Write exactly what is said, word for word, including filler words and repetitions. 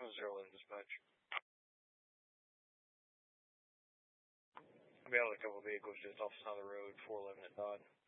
Zero eleven dispatch. We have a couple vehicles just off the side of the road, four eleven at Todd.